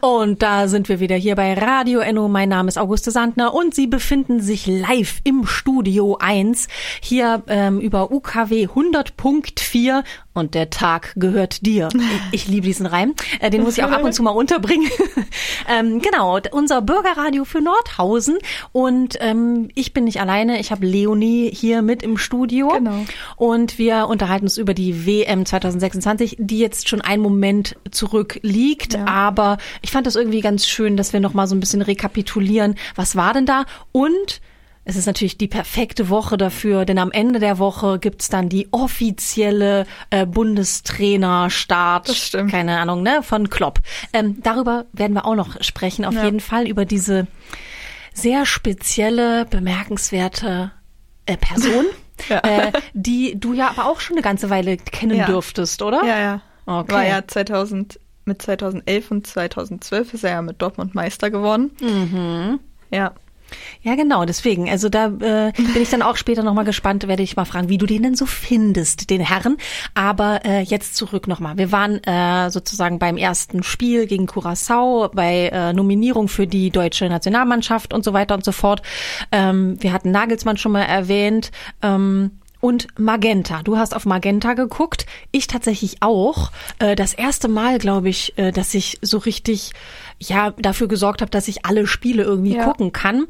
Und da sind wir wieder hier bei Radio Enno. Mein Name ist Auguste Sandner und Sie befinden sich live im Studio 1 hier über UKW 100.4 und der Tag gehört dir. Ich liebe diesen Reim. Den muss ich auch ab und zu mal unterbringen. Genau, unser Bürgerradio für Nordhausen. Und ich bin nicht alleine. Ich habe Leonie hier mit im Studio. Genau. Und wir unterhalten uns über die WM 2026, die jetzt schon einen Moment zurückliegt. Ja. Aber ich fand das irgendwie ganz schön, dass wir noch mal so ein bisschen rekapitulieren. Was war denn da? Und es ist natürlich die perfekte Woche dafür, denn am Ende der Woche gibt's dann die offizielle Bundestrainer-Start, das stimmt. Keine Ahnung, ne, von Klopp. Darüber werden wir auch noch sprechen, auf jeden Fall, über diese sehr spezielle, bemerkenswerte Person, die du ja aber auch schon eine ganze Weile kennen dürftest, oder? Ja. Okay. War ja 2011 und 2012 ist er ja mit Dortmund Meister geworden. Mhm. Ja. Ja, genau, deswegen. Also da bin ich dann auch später nochmal gespannt, werde ich mal fragen, wie du den denn so findest, den Herren. Aber jetzt zurück nochmal. Wir waren sozusagen beim ersten Spiel gegen Curaçao, bei Nominierung für die deutsche Nationalmannschaft und so weiter und so fort. Wir hatten Nagelsmann schon mal erwähnt. Und Magenta. Du hast auf Magenta geguckt. Ich tatsächlich auch. Das erste Mal, glaube ich, dass ich so richtig dafür gesorgt habe, dass ich alle Spiele irgendwie gucken kann.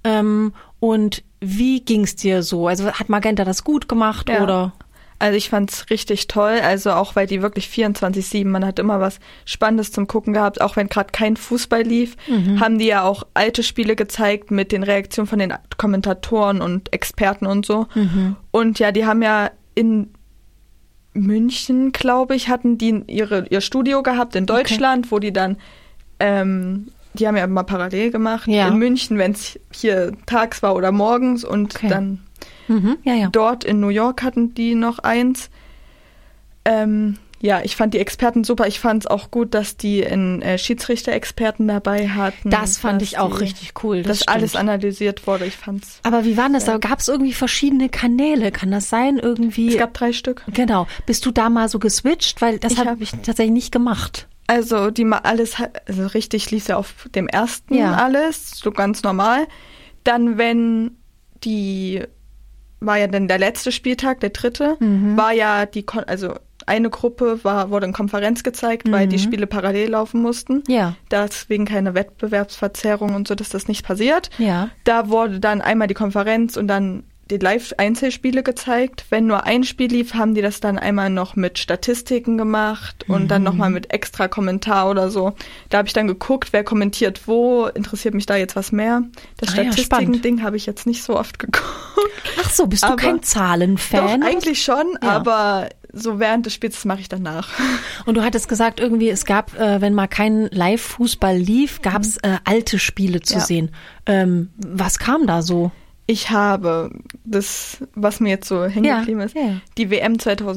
Und wie ging's dir so? Also hat Magenta das gut gemacht oder? Also ich fand's richtig toll, also auch weil die wirklich 24/7, man hat immer was Spannendes zum Gucken gehabt, auch wenn gerade kein Fußball lief, haben die ja auch alte Spiele gezeigt mit den Reaktionen von den Kommentatoren und Experten und so. Und ja, die haben ja in München, glaube ich, hatten die ihr Studio gehabt in Deutschland, wo die dann, die haben ja immer parallel gemacht, in München, wenn es hier tags war oder morgens und dann dort in New York hatten die noch eins. Ich fand die Experten super. Ich fand es auch gut, dass die Schiedsrichter-Experten dabei hatten. Das fand ich auch richtig cool. Dass alles analysiert wurde. Ich fand's. Aber wie war das? Da gab es irgendwie verschiedene Kanäle. Kann das sein? Irgendwie? Es gab 3 Stück. Genau. Bist du da mal so geswitcht? Weil das habe ich tatsächlich nicht gemacht. Also also richtig lief ja auf dem ersten alles, so ganz normal. Dann war ja dann der letzte Spieltag, der 3., war ja eine Gruppe wurde in Konferenz gezeigt, weil die Spiele parallel laufen mussten. Ja. Deswegen keine Wettbewerbsverzerrung und so, dass das nicht passiert. Ja. Da wurde dann einmal die Konferenz und dann die Live-Einzelspiele gezeigt. Wenn nur ein Spiel lief, haben die das dann einmal noch mit Statistiken gemacht und dann nochmal mit extra Kommentar oder so. Da habe ich dann geguckt, wer kommentiert wo, interessiert mich da jetzt was mehr. Das Statistiken-Ding habe ich jetzt nicht so oft geguckt. Ach so, bist du kein Zahlenfan? Doch, eigentlich schon, aber so während des Spiels mache ich danach. Und du hattest gesagt, irgendwie es gab, wenn mal kein Live-Fußball lief, gab es alte Spiele zu sehen. Was kam da so? Ich habe das, was mir jetzt so hängen geblieben ist, die WM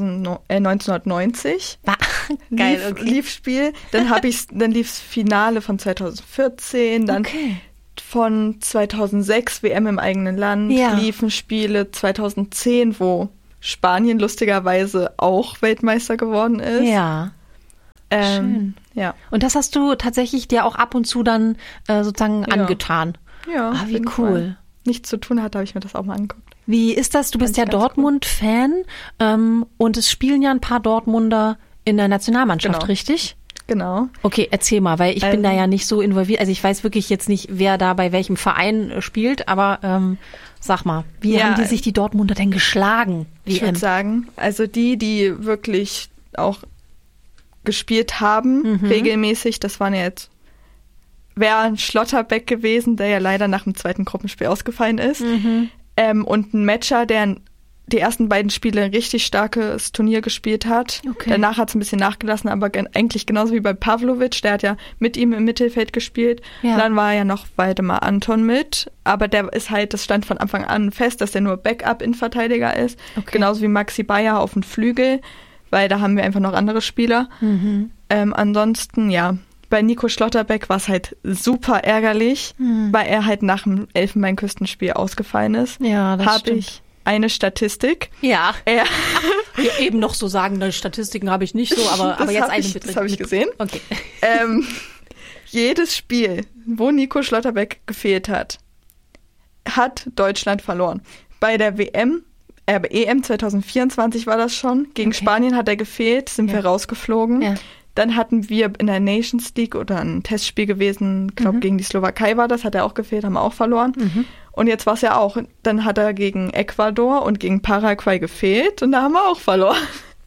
1990. Geil, lief Spiel. Dann lief das Finale von 2014, dann von 2006 WM im eigenen Land, liefen Spiele 2010, wo Spanien lustigerweise auch Weltmeister geworden ist. Ja. Schön. Ja. Und das hast du tatsächlich dir auch ab und zu dann sozusagen angetan. Ja. Wie cool. Nichts zu tun hat, habe ich mir das auch mal angeguckt. Wie ist das? Du bist ja Dortmund-Fan und es spielen ja ein paar Dortmunder in der Nationalmannschaft, richtig? Genau. Okay, erzähl mal, weil ich bin da ja nicht so involviert. Also ich weiß wirklich jetzt nicht, wer da bei welchem Verein spielt, aber sag mal, wie haben die sich die Dortmunder denn geschlagen? Ich würde sagen, also die wirklich auch gespielt haben, regelmäßig, das waren ja jetzt wäre ein Schlotterbeck gewesen, der ja leider nach dem zweiten Gruppenspiel ausgefallen ist. Und ein Matcher, der die ersten beiden Spiele ein richtig starkes Turnier gespielt hat. Okay. Danach hat es ein bisschen nachgelassen, aber eigentlich genauso wie bei Pavlovic, der hat ja mit ihm im Mittelfeld gespielt. Ja. Dann war ja noch Waldemar Anton mit, aber der ist halt, das stand von Anfang an fest, dass der nur Backup-Innenverteidiger ist. Okay. Genauso wie Maxi Bayer auf dem Flügel, weil da haben wir einfach noch andere Spieler. Ansonsten, bei Nico Schlotterbeck war es halt super ärgerlich, weil er halt nach dem Elfenbeinküstenspiel ausgefallen ist. Ja, das stimmt. Habe ich eine Statistik. Ja. Eben noch so sagen, Statistiken habe ich nicht so, aber jetzt eine bitte. Das habe ich gesehen. Okay. jedes Spiel, wo Nico Schlotterbeck gefehlt hat, hat Deutschland verloren. Bei der EM 2024 war das schon. Gegen Spanien hat er gefehlt, sind wir rausgeflogen. Ja. Dann hatten wir in der Nations League oder ein Testspiel gewesen, ich glaube gegen die Slowakei war das, hat er auch gefehlt, haben wir auch verloren. Und jetzt war es ja auch, dann hat er gegen Ecuador und gegen Paraguay gefehlt und da haben wir auch verloren.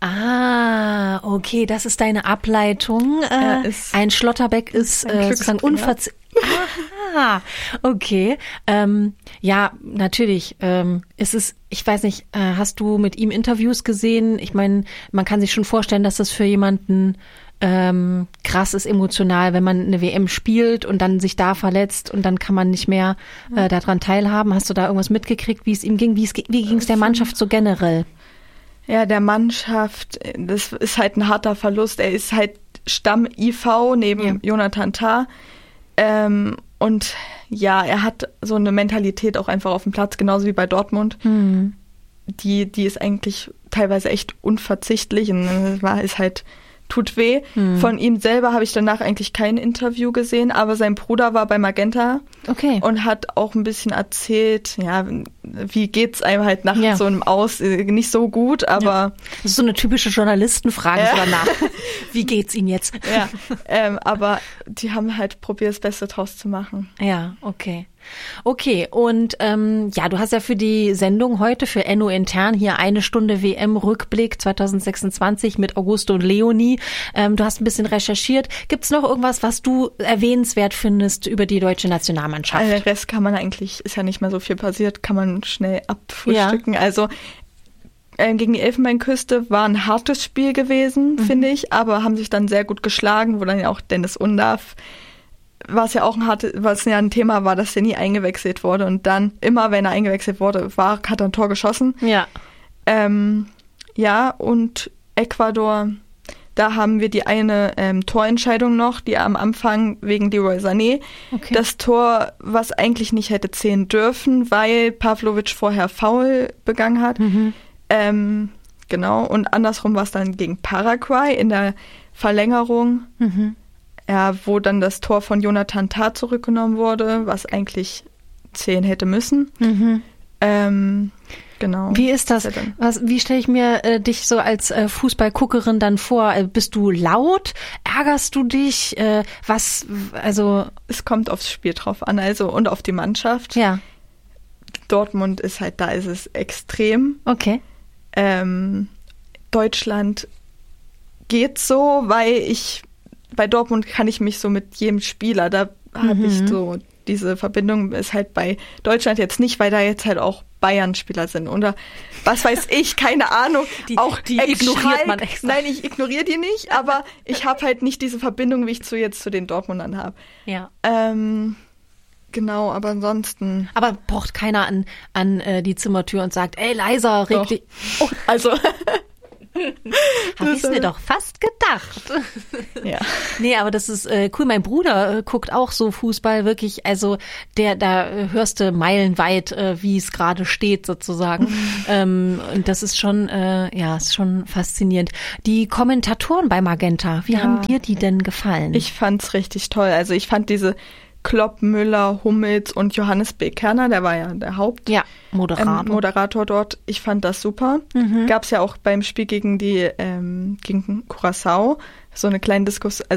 Ah, okay, das ist deine Ableitung. Ein Schlotterbeck ist sozusagen unverzichtbar. Ah, okay. Ja, natürlich. Ich weiß nicht, hast du mit ihm Interviews gesehen? Ich meine, man kann sich schon vorstellen, dass das für jemanden krass ist emotional, wenn man eine WM spielt und dann sich da verletzt und dann kann man nicht mehr daran teilhaben. Hast du da irgendwas mitgekriegt, wie es ihm ging? Wie ging es der Mannschaft so generell? Ja, der Mannschaft, das ist halt ein harter Verlust. Er ist halt Stamm-IV neben Jonathan Tah. Und ja, er hat so eine Mentalität auch einfach auf dem Platz, genauso wie bei Dortmund. Die ist eigentlich teilweise echt unverzichtlich und ist halt, tut weh. Von ihm selber habe ich danach eigentlich kein Interview gesehen, aber sein Bruder war bei Magenta und hat auch ein bisschen erzählt, ja, wie geht's einem halt nach so einem Aus, nicht so gut, aber... Ja. Das ist so eine typische Journalistenfrage danach. Wie geht's Ihnen jetzt? Ja, aber die haben halt probiert, das Beste draus zu machen. Ja, okay. Okay, und du hast ja für die Sendung heute, für Enno Intern, hier 1 Stunde WM-Rückblick 2026 mit Augusto und Leonie. Du hast ein bisschen recherchiert. Gibt's noch irgendwas, was du erwähnenswert findest über die deutsche Nationalmannschaft? Der Rest kann man eigentlich, ist ja nicht mehr so viel passiert, kann man schnell abfrühstücken. Ja. Also gegen die Elfenbeinküste war ein hartes Spiel gewesen, finde ich, aber haben sich dann sehr gut geschlagen, wo dann ja auch Dennis Undaff, was ja ein Thema war, dass er nie eingewechselt wurde und dann immer, wenn er eingewechselt wurde, hat er ein Tor geschossen. Ja. Und Ecuador, da haben wir die eine Torentscheidung noch, die am Anfang wegen Leroy Sané. Okay. Das Tor, was eigentlich nicht hätte zählen dürfen, weil Pavlovic vorher Foul begangen hat. Genau, und andersrum war es dann gegen Paraguay in der Verlängerung. Ja, wo dann das Tor von Jonathan Tah zurückgenommen wurde, was eigentlich zählen hätte müssen. Genau. Wie ist das? Wie stelle ich mir dich so als Fußballguckerin dann vor? Bist du laut? Ärgerst du dich? Es kommt aufs Spiel drauf an, und auf die Mannschaft. Ja. Dortmund ist halt, da ist es extrem. Okay. Deutschland geht so, weil bei Dortmund kann ich mich so mit jedem Spieler, da habe ich so, diese Verbindung ist halt bei Deutschland jetzt nicht, weil da jetzt halt auch Bayern-Spieler sind oder was weiß ich, keine Ahnung. Die ignoriert man extra. Nein, ich ignoriere die nicht, aber ich habe halt nicht diese Verbindung, wie ich jetzt zu den Dortmundern habe. Ja. Genau, aber ansonsten... Aber pocht keiner an die Zimmertür und sagt, ey, leiser, reg dich... Oh, also... Habe ich mir doch fast gedacht. Ja. Nee, aber das ist cool. Mein Bruder guckt auch so Fußball, wirklich, also da hörst du meilenweit, wie es gerade steht sozusagen. Und das ist schon, ist schon faszinierend. Die Kommentatoren bei Magenta, wie haben dir die denn gefallen? Ich fand's richtig toll. Also ich fand diese Klopp, Müller, Hummels und Johannes B. Kerner, der war ja der Moderator dort. Ich fand das super. Gab's ja auch beim Spiel gegen gegen Curaçao so eine kleine Diskussion,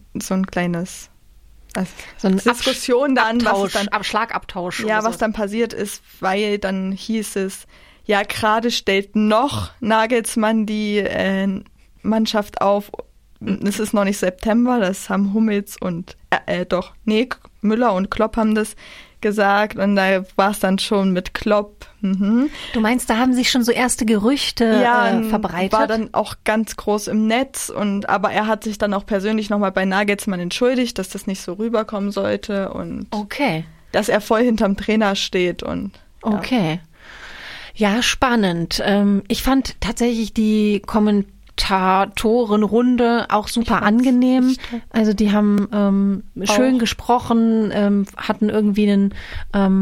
Diskussion dann, Schlagabtausch. Ja, was dann passiert ist, weil dann hieß es, ja, gerade stellt noch Nagelsmann die Mannschaft auf. Es ist noch nicht September, das haben Hummels und Müller und Klopp haben das gesagt und da war es dann schon mit Klopp. Du meinst, da haben sich schon so erste Gerüchte verbreitet? War dann auch ganz groß im Netz aber er hat sich dann auch persönlich nochmal bei Nagelsmann entschuldigt, dass das nicht so rüberkommen sollte und dass er voll hinterm Trainer steht und Okay. Ja, spannend. Ich fand tatsächlich die Kommentatorenrunde auch super angenehm. Also die haben schön gesprochen, hatten irgendwie einen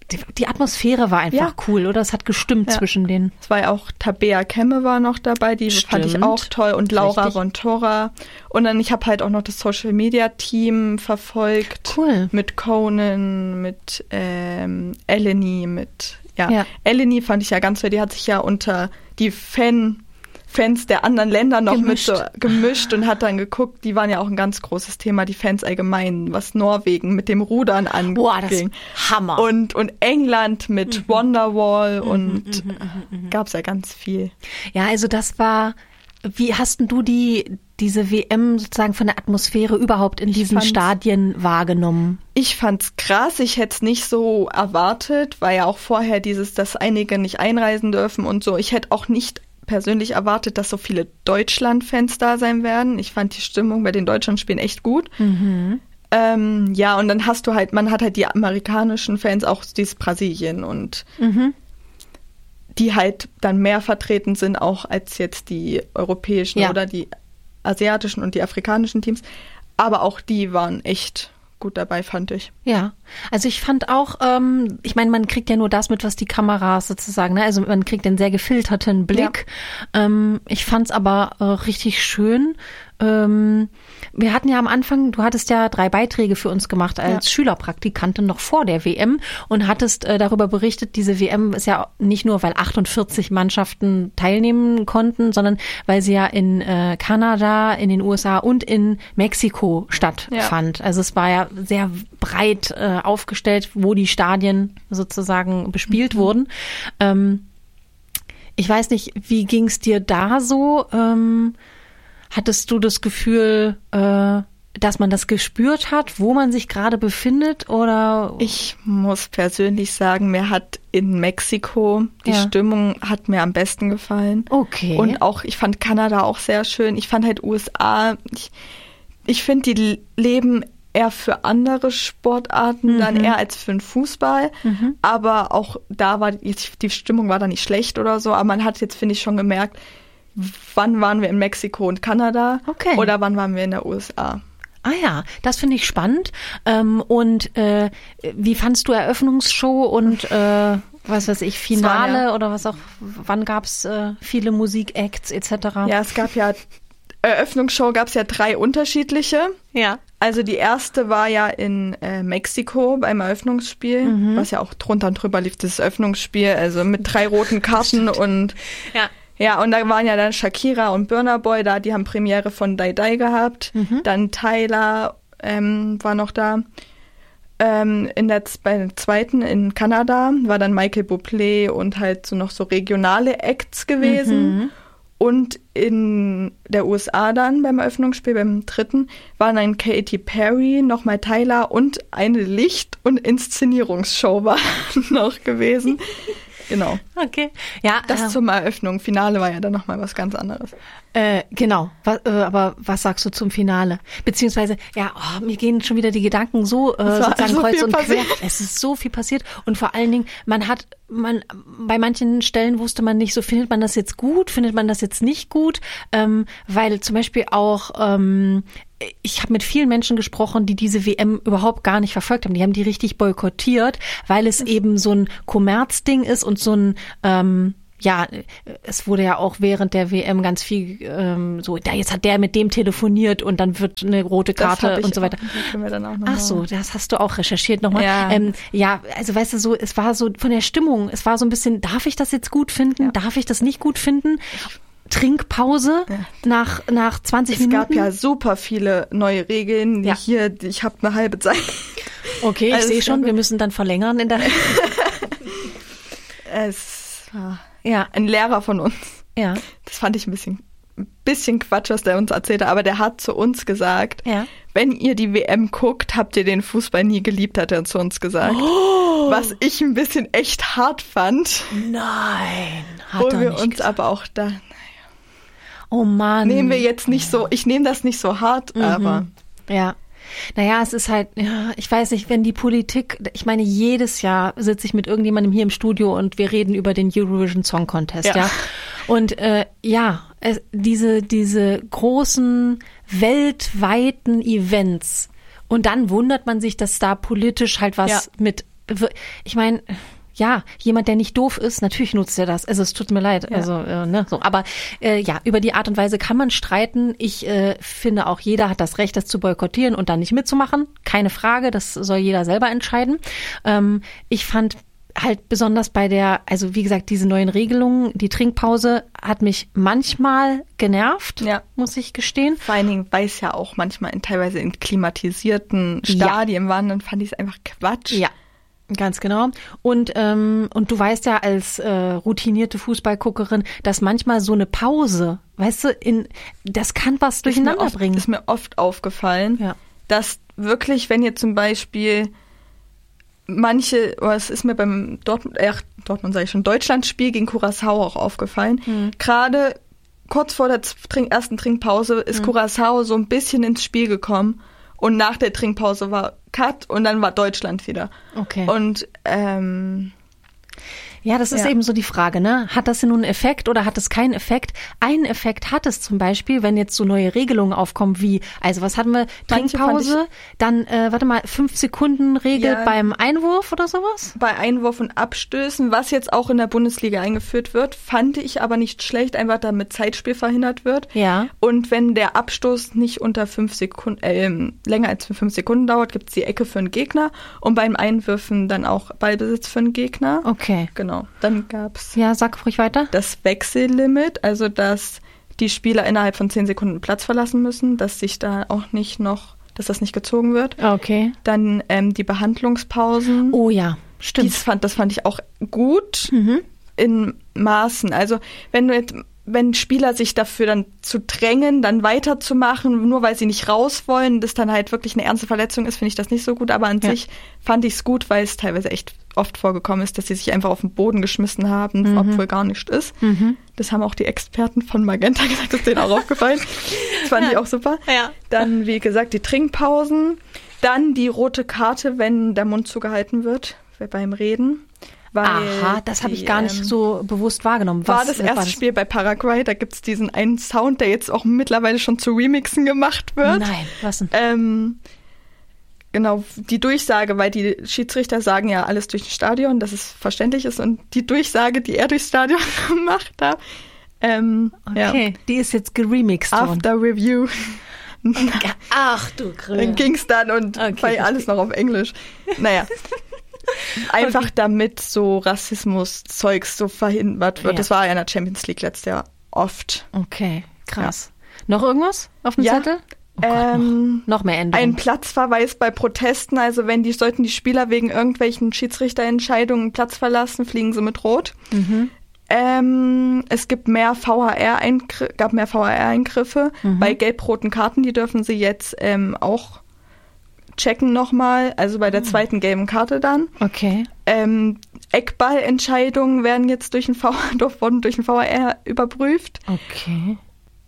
die Atmosphäre war einfach cool, oder? Es hat gestimmt zwischen denen. Es war ja auch Tabea Kemme war noch dabei, die fand ich auch toll und Laura Vontora. Und dann, ich habe halt auch noch das Social-Media-Team verfolgt. Cool. Mit Conan, mit Eleni, Eleni fand ich ja ganz toll, die hat sich ja unter die Fans der anderen Länder noch gemischt und hat dann geguckt, die waren ja auch ein ganz großes Thema, die Fans allgemein, was Norwegen mit dem Rudern anging. Boah, das ist Hammer. Und England mit Wonderwall und gab's ja ganz viel. Ja, also das war, wie hast denn du diese WM sozusagen von der Atmosphäre überhaupt in diesen Stadien wahrgenommen? Ich fand's krass, ich hätte es nicht so erwartet, weil ja auch vorher dass einige nicht einreisen dürfen und so. Ich hätte auch nicht persönlich erwartet, dass so viele Deutschland-Fans da sein werden. Ich fand die Stimmung bei den Deutschlandspielen echt gut. Und dann man hat halt die amerikanischen Fans, auch dieses Brasilien und die halt dann mehr vertreten sind, auch als jetzt die europäischen oder die asiatischen und die afrikanischen Teams. Aber auch die waren echt gut dabei, fand ich. Ja, also ich fand auch, ich meine, man kriegt ja nur das mit, was die Kameras sozusagen, ne? Also man kriegt den sehr gefilterten Blick. Ja. Ich fand's aber richtig schön. Wir hatten ja am Anfang, du hattest ja 3 Beiträge für uns gemacht als Schülerpraktikantin noch vor der WM und hattest darüber berichtet, diese WM ist ja nicht nur, weil 48 Mannschaften teilnehmen konnten, sondern weil sie ja in Kanada, in den USA und in Mexiko stattfand. Also es war ja sehr breit aufgestellt, wo die Stadien sozusagen bespielt wurden. Ich weiß nicht, wie ging's dir da so? Hattest du das Gefühl, dass man das gespürt hat, wo man sich gerade befindet, oder? Ich muss persönlich sagen, mir hat in Mexiko die Stimmung hat mir am besten gefallen. Okay. Und auch, ich fand Kanada auch sehr schön. Ich fand halt USA, ich finde, die leben eher für andere Sportarten, dann eher als für den Fußball. Aber auch da die Stimmung war da nicht schlecht oder so. Aber man hat jetzt, finde ich, schon gemerkt, wann waren wir in Mexiko und Kanada oder wann waren wir in der USA. Ah ja, das finde ich spannend. Und wie fandst du Eröffnungsshow und was weiß ich, Finale oder was auch, wann gab es viele Musikacts etc.? Ja, es gab ja, Eröffnungsshow gab es ja 3 unterschiedliche. Ja. Also die erste war ja in Mexiko beim Eröffnungsspiel, was ja auch drunter und drüber lief, das Eröffnungsspiel, also mit 3 roten Karten und ja, und da waren ja dann Shakira und Burna Boy da, die haben Premiere von Die Die gehabt. Dann Tyler war noch da. Bei der zweiten in Kanada war dann Michael Bublé und halt so noch so regionale Acts gewesen. Und in der USA dann beim Eröffnungsspiel, beim 3. waren dann Katy Perry, nochmal Tyler und eine Licht- und Inszenierungsshow war noch gewesen. Genau. Okay. Ja. Das zum Eröffnung. Finale war ja dann nochmal was ganz anderes. Genau. Aber was sagst du zum Finale? Beziehungsweise, mir gehen schon wieder die Gedanken so sozusagen so kreuz und quer. Es ist so viel passiert. Und vor allen Dingen, bei manchen Stellen wusste man nicht so, findet man das jetzt gut, findet man das jetzt nicht gut? Weil zum Beispiel auch, ich habe mit vielen Menschen gesprochen, die diese WM überhaupt gar nicht verfolgt haben. Die haben die richtig boykottiert, weil es eben so ein Kommerzding ist und so ein, es wurde ja auch während der WM ganz viel jetzt hat der mit dem telefoniert und dann wird eine rote Karte und so weiter. Ach so, das hast du auch recherchiert nochmal. Ja. Also weißt du, so, es war so von der Stimmung, es war so ein bisschen, darf ich das jetzt gut finden? Darf ich das nicht gut finden? Trinkpause nach 20 Minuten. Es gab ja super viele neue Regeln. Hier, ich habe eine halbe Zeit. Okay, ich sehe schon, wir müssen dann verlängern in der Es war ein Lehrer von uns. Ja. Das fand ich ein bisschen Quatsch, was der uns erzählte, aber der hat zu uns gesagt, wenn ihr die WM guckt, habt ihr den Fußball nie geliebt, hat er zu uns gesagt. Oh. Was ich ein bisschen echt hart fand. Nein, hat er nicht gesagt. Aber auch da, oh Mann. Nehmen wir jetzt nicht so, ich nehme das nicht so hart, aber. Ja. Naja, es ist halt, ich weiß nicht, wenn die Politik, ich meine, jedes Jahr sitze ich mit irgendjemandem hier im Studio und wir reden über den Eurovision Song Contest, ja. Und diese großen weltweiten Events und dann wundert man sich, dass da politisch halt was mit ich meine, ja, jemand, der nicht doof ist, natürlich nutzt er das. Also es tut mir leid. Ja. Also so. Aber ja, über die Art und Weise kann man streiten. Ich finde auch, jeder hat das Recht, das zu boykottieren und da nicht mitzumachen. Keine Frage, das soll jeder selber entscheiden. Ich fand halt besonders also wie gesagt, diese neuen Regelungen, die Trinkpause hat mich manchmal genervt, muss ich gestehen. Vor allen Dingen, weil es ja auch manchmal teilweise in klimatisierten Stadien waren, dann fand ich es einfach Quatsch. Ja. Ganz genau. Und du weißt ja als routinierte Fußballguckerin, dass manchmal so eine Pause, weißt du, das kann was durcheinander bringen. Ist mir oft aufgefallen, dass wirklich, wenn ihr zum Beispiel es ist mir beim Dortmund sage ich schon, Deutschlandspiel gegen Curaçao auch aufgefallen, gerade kurz vor der ersten Trinkpause ist Curaçao so ein bisschen ins Spiel gekommen. Und nach der Trinkpause war Cut und dann war Deutschland wieder. Okay. Und ja, das ist eben so die Frage, ne? Hat das nun einen Effekt oder hat es keinen Effekt? Einen Effekt hat es zum Beispiel, wenn jetzt so neue Regelungen aufkommen wie, also was hatten wir? Trinkpause, dann, 5-Sekunden-Regel beim Einwurf oder sowas? Bei Einwurf und Abstößen, was jetzt auch in der Bundesliga eingeführt wird, fand ich aber nicht schlecht, einfach damit Zeitspiel verhindert wird. Ja. Und wenn der Abstoß nicht unter 5 Sekunden, länger als 5 Sekunden dauert, gibt's die Ecke für einen Gegner und beim Einwürfen dann auch Ballbesitz für einen Gegner. Okay. Genau. Dann gab's sag ruhig weiter. Das Wechsellimit, also dass die Spieler innerhalb von 10 Sekunden Platz verlassen müssen, dass sich da auch dass das nicht gezogen wird. Okay. Dann die Behandlungspausen. Oh ja, stimmt. Das fand ich auch gut in Maßen. Also wenn Spieler sich dafür dann zu drängen, dann weiterzumachen, nur weil sie nicht raus wollen, das dann halt wirklich eine ernste Verletzung ist, finde ich das nicht so gut. Aber an sich fand ich es gut, weil es teilweise echt oft vorgekommen ist, dass sie sich einfach auf den Boden geschmissen haben, obwohl gar nichts ist. Das haben auch die Experten von Magenta gesagt, das ist denen auch aufgefallen. Das fand ich auch super. Ja. Dann, wie gesagt, die Trinkpausen. Dann die rote Karte, wenn der Mund zugehalten wird beim Reden. Aha, das habe ich gar nicht so bewusst wahrgenommen. War das erste Spiel bei Paraguay, da gibt's diesen einen Sound, der jetzt auch mittlerweile schon zu Remixen gemacht wird. Nein, was denn? Genau, die Durchsage, weil die Schiedsrichter sagen ja alles durch das Stadion, dass es verständlich ist und die Durchsage, die er durchs Stadion gemacht hat, die ist jetzt geremixed worden. After Review. Ach du Grüne. Dann ging's dann und war alles noch auf Englisch. Naja. Einfach damit so Rassismus-Zeugs so verhindert wird. Ja. Das war ja in der Champions League letztes Jahr oft. Okay, krass. Ja. Noch irgendwas auf dem Zettel? Oh Gott, noch mehr Änderungen. Ein Platzverweis bei Protesten. Also sollten die Spieler wegen irgendwelchen Schiedsrichterentscheidungen Platz verlassen, fliegen sie mit Rot. Es gibt mehr VAR-Eingriffe bei gelb-roten Karten. Die dürfen sie jetzt auch checken nochmal, also bei der zweiten gelben Karte dann. Okay. Eckballentscheidungen werden jetzt durch den VAR überprüft. Okay.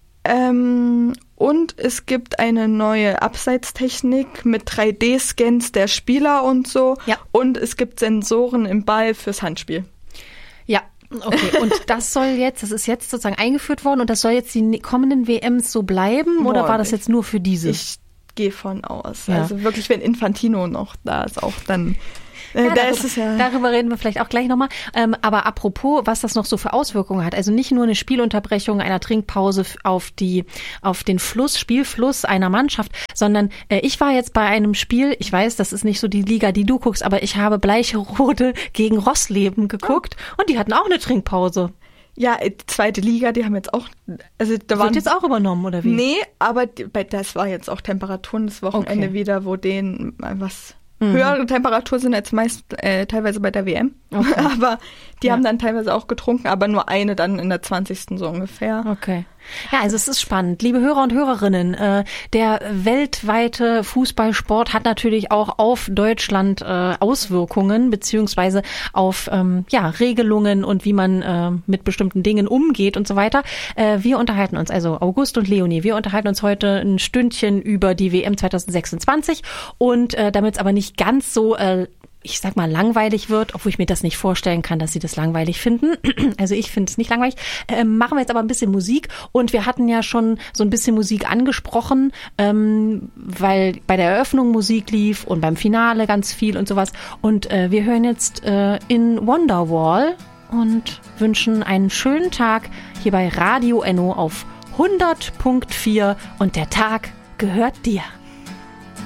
Und es gibt eine neue Abseitstechnik mit 3D-Scans der Spieler und so. Ja. Und es gibt Sensoren im Ball fürs Handspiel. Ja. Okay, und das ist jetzt sozusagen eingeführt worden und das soll jetzt die kommenden WMs so bleiben oder war das jetzt nur für diese? Ich gehe von aus. Ja. Also wirklich, wenn Infantino noch da ist, auch dann. Darüber reden wir vielleicht auch gleich nochmal. Aber apropos, was das noch so für Auswirkungen hat. Also nicht nur eine Spielunterbrechung einer Trinkpause auf den Spielfluss einer Mannschaft, sondern ich war jetzt bei einem Spiel, ich weiß, das ist nicht so die Liga, die du guckst, aber ich habe Bleicherode gegen Rossleben geguckt und die hatten auch eine Trinkpause. Ja, die zweite Liga, die haben jetzt auch, also da wird jetzt auch übernommen, oder wie? Nee, aber das war jetzt auch Temperaturen das Wochenende wieder, wo denen höhere Temperaturen sind als meist teilweise bei der WM. Okay. Aber die haben dann teilweise auch getrunken, aber nur eine dann in der 20. so ungefähr. Okay. Ja, also es ist spannend. Liebe Hörer und Hörerinnen, der weltweite Fußballsport hat natürlich auch auf Deutschland Auswirkungen, beziehungsweise auf Regelungen und wie man mit bestimmten Dingen umgeht und so weiter. Wir unterhalten uns, also August und Leonie, wir unterhalten uns heute ein Stündchen über die WM 2026 und damit es aber nicht ganz so ich sag mal, langweilig wird, obwohl ich mir das nicht vorstellen kann, dass sie das langweilig finden. Also ich finde es nicht langweilig. Machen wir jetzt aber ein bisschen Musik und wir hatten ja schon so ein bisschen Musik angesprochen, weil bei der Eröffnung Musik lief und beim Finale ganz viel und sowas. Und wir hören jetzt in Wonderwall und wünschen einen schönen Tag hier bei Radio Enno auf 100.4 und der Tag gehört dir.